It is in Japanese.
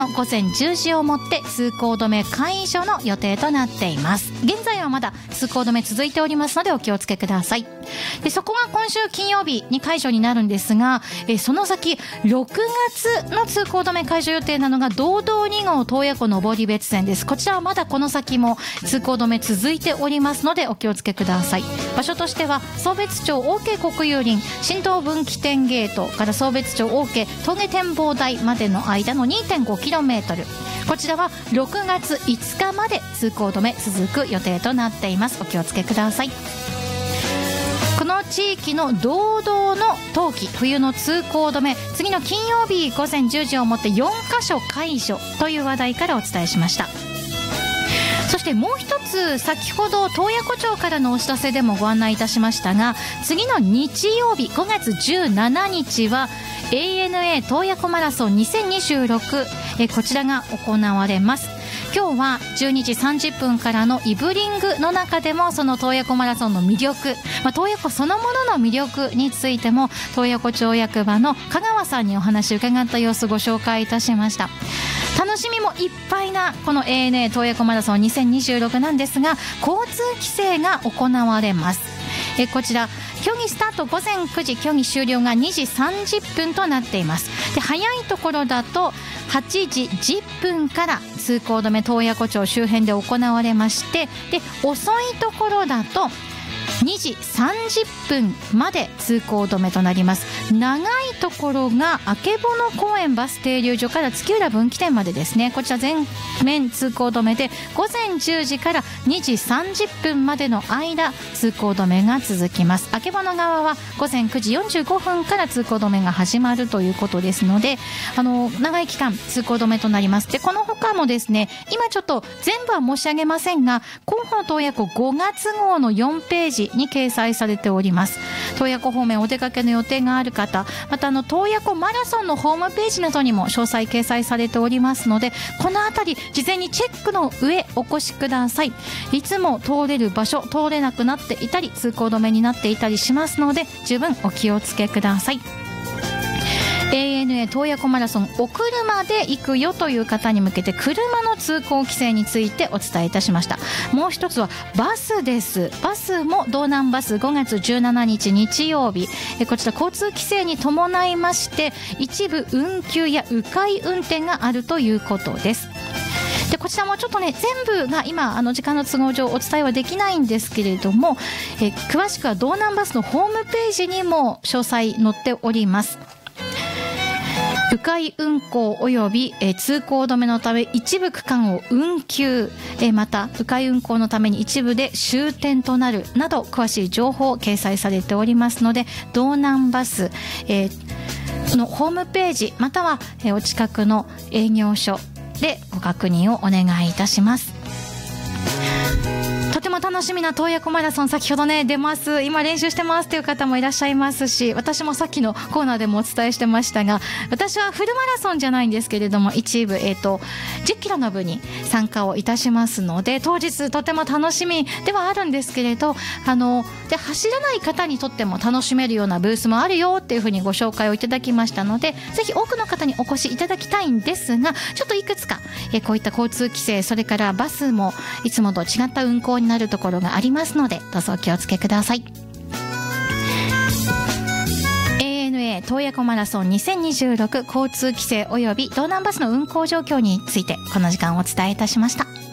午前10時をもって通行止め解除の予定となっています。現在はまだ通行止め続いておりますのでお気をつけください。でそこが今週金曜日に解除になるんですが、その先6月の通行止め解除予定なのが道道2号洞爺湖登別線です。こちらはまだこの先も通行止め続いておりますのでお気をつけください。場所としては壮瞥町大家国有林新東分岐点ゲートから壮瞥町大家峠展望台までの間の 2.5km、 こちらは6月5日まで通行止め続く予定となっています。お気をつけください。この地域の道道の冬季冬の通行止め、次の金曜日午前10時をもって4カ所解除という話題からお伝えしました。そしてもう一つ、先ほど洞爺湖町からのお知らせでもご案内いたしましたが、次の日曜日5月17日は ANA 洞爺湖マラソン2026、こちらが行われます。今日は12時30分からのイブリングの中でもその洞爺湖マラソンの魅力、洞爺湖そのものの魅力についても洞爺湖町役場の香川さんにお話を伺った様子ご紹介いたしました。楽しみもいっぱいなこの ANA 洞爺湖マラソン2026なんですが、交通規制が行われます。こちら競技スタート午前9時、競技終了が2時30分となっています。で早いところだと8時10分から通行止め洞爺湖町周辺で行われまして、で遅いところだと2時30分まで通行止めとなります。長いところがあけぼの公園バス停留所から月浦分岐点までですね。こちら全面通行止めで午前10時から2時30分までの間通行止めが続きます。あけぼの側は午前9時45分から通行止めが始まるということですので、長い期間通行止めとなります。でこの他もですね、今ちょっと全部は申し上げませんが、広報洞爺湖5月号の4ページに掲載されております。洞爺湖方面お出かけの予定がある方、また洞爺湖マラソンのホームページなどにも詳細掲載されておりますので、このあたり事前にチェックの上お越しください。いつも通れる場所通れなくなっていたり通行止めになっていたりしますので十分お気をつけください。ANA 洞爺湖マラソンお車で行くよという方に向けて車の通行規制についてお伝えいたしました。もう一つはバスです。バスも道南バス5月17日日曜日、こちら交通規制に伴いまして一部運休や迂回運転があるということです。でこちらもちょっとね全部が今時間の都合上お伝えはできないんですけれども、詳しくは道南バスのホームページにも詳細載っております。迂回運行及び、通行止めのため一部区間を運休、また迂回運行のために一部で終点となるなど詳しい情報掲載されておりますので、道南バス、のホームページまたは、お近くの営業所でご確認をお願いいたします。とても楽しみな洞爺湖マラソン、先ほどね出ます、今練習してますという方もいらっしゃいますし、私もさっきのコーナーでもお伝えしてましたが、私はフルマラソンじゃないんですけれども一部、10キロの部に参加をいたしますので、当日とても楽しみではあるんですけれど、で走らない方にとっても楽しめるようなブースもあるよっていうふうにご紹介をいただきましたので、ぜひ多くの方にお越しいただきたいんですが、ちょっといくつか、こういった交通規制、それからバスもいつもと違った運行になるところがありますので、どうぞお気をつけください。 ANA 洞爺湖マラソン2026交通規制及び道南バスの運行状況についてこの時間お伝えいたしました。